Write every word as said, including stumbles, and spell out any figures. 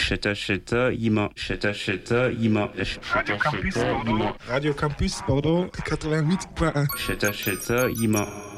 Cheta cheta ima. Cheta cheta ima. Radio Cheta Campus cheta ima. Radio Campus, pardon, quatre-vingt-huit point un. Cheta cheta ima.